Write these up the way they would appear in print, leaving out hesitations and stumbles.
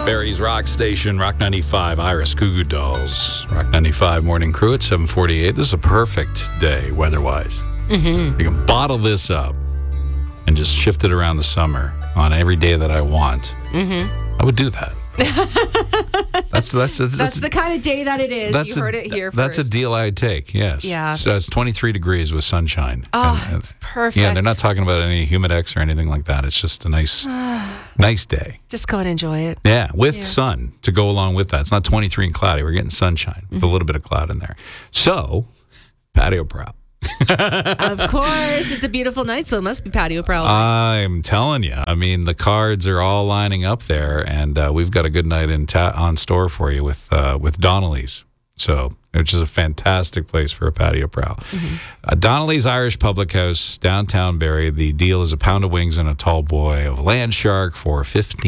Barry's Rock Station, Rock 95, Iris Goo Goo Dolls. Rock 95 Morning Crew at 7:48. This is a perfect day weather-wise. You can bottle this up and just shift it around the summer on every day that I want. I would do that. That's the kind of day that it is. You heard it here first. That's a deal I'd take, yes. Yeah. So it's 23 degrees with sunshine. Oh, it's perfect. Yeah, they're not talking about any humidex or anything like that. It's just a nice day. Just go and enjoy it. Yeah, with sun to go along with that. It's not 23 and cloudy. We're getting sunshine with a little bit of cloud in there. So, patio prowl. Of course. It's a beautiful night, so it must be patio prowl. I'm telling you. I mean, the cards are all lining up there, and we've got a good night on store for you with Donnelly's. So, which is a fantastic place for a patio prowl. Donnelly's Irish Public House, downtown Barrie. The deal is a pound of wings and a tall boy of land shark for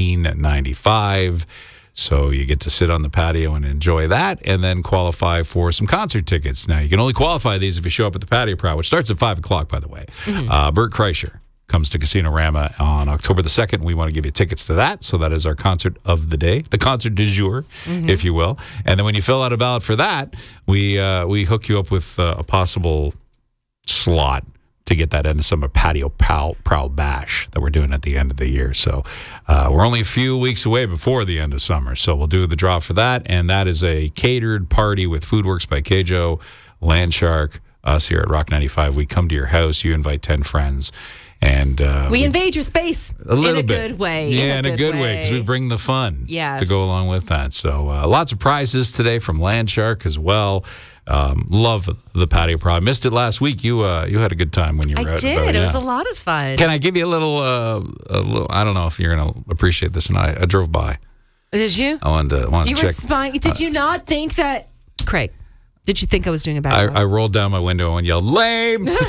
$15.95. So you get to sit on the patio and enjoy that, and then qualify for some concert tickets. Now, you can only qualify these if you show up at the patio prowl, which starts at 5 o'clock, by the way. Bert Kreischer comes to Casino Rama on October the 2nd. We want to give you tickets to that. So that is our concert of the day, the concert du jour, if you will. And then when you fill out a ballot for that, we hook you up with a possible slot to get that end of summer patio prowl bash that we're doing at the end of the year. So we're only a few weeks away before the end of summer. So we'll do the draw for that. And that is a catered party with Foodworks by Keijo, Landshark, us here at Rock 95. We come to your house. You invite 10 friends. And we invade your space a little bit. Good way. Yeah, in a good way, because we bring the fun to go along with that. So lots of prizes today from Landshark as well. Love the patio prowl. I missed it last week. You had a good time when you were out. I did. It was a lot of fun. Can I give you a little? I don't know if you're going to appreciate this or not. I drove by. Did you? I wanted to check. You were spying. Did you not think that, Craig? Did you think I was doing a bad job? I rolled down my window and yelled, "Lame!" Bring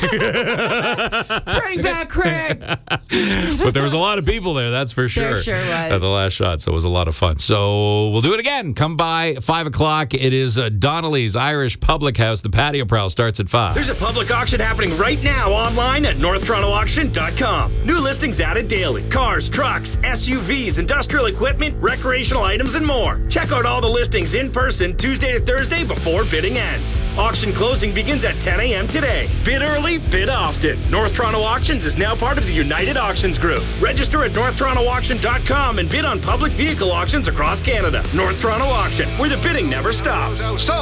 back Craig. But there was a lot of people there, that's for sure. There sure was. At the last shot, so it was a lot of fun. So we'll do it again. Come by 5 o'clock. It is Donnelly's Irish Public House. The patio prowl starts at 5. There's a public auction happening right now online at NorthTorontoAuction.com. New listings added daily. Cars, trucks, SUVs, industrial equipment, recreational items, and more. Check out all the listings in person Tuesday to Thursday before bidding ends. Auction closing begins at 10 a.m. today. Bid early, bid often. North Toronto Auctions is now part of the United Auctions Group. Register at NorthTorontoAuction.com and bid on public vehicle auctions across Canada. North Toronto Auction, where the bidding never stops.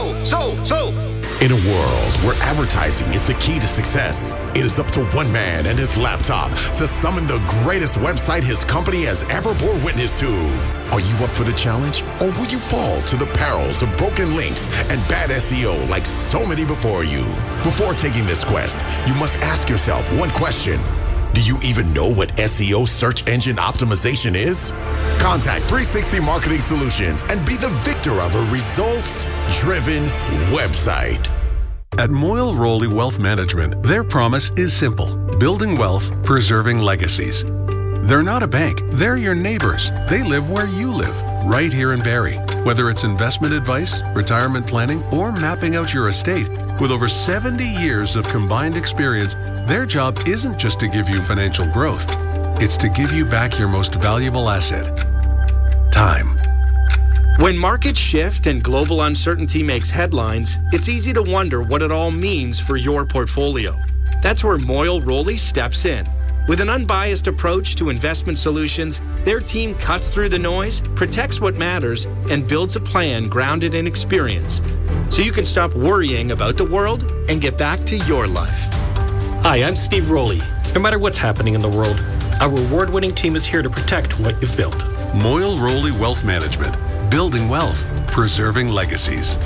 In a world where advertising is the key to success, it is up to one man and his laptop to summon the greatest website his company has ever bore witness to. Are you up for the challenge, or will you fall to the perils of broken links and bad SEO like so many before you? Before taking this quest, you must ask yourself one question. Do you even know what SEO search engine optimization is? Contact 360 Marketing Solutions and be the victor of a results-driven website. At Moyle Rowley Wealth Management, their promise is simple: building wealth, preserving legacies. They're not a bank, they're your neighbors. They live where you live, right here in Barrie. Whether it's investment advice, retirement planning, or mapping out your estate, with over 70 years of combined experience, their job isn't just to give you financial growth, it's to give you back your most valuable asset: time. When markets shift and global uncertainty makes headlines, it's easy to wonder what it all means for your portfolio. That's where Moyle Rowley steps in. With an unbiased approach to investment solutions, their team cuts through the noise, protects what matters, and builds a plan grounded in experience, so you can stop worrying about the world and get back to your life. Hi, I'm Steve Rowley. No matter what's happening in the world, our award-winning team is here to protect what you've built. Moyle Rowley Wealth Management. Building wealth, preserving legacies.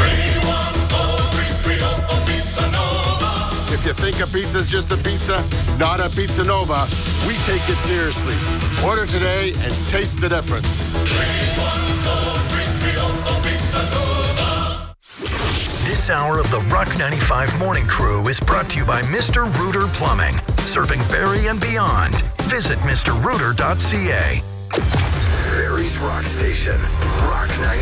If you think a pizza's just a pizza, not a Pizza Nova, we take it seriously. Order today and taste the difference. This hour of the Rock 95 Morning Crew is brought to you by Mr. Rooter Plumbing, serving Barrie and beyond. Visit mrrooter.ca. Barrie's Rock Station, Rock 95.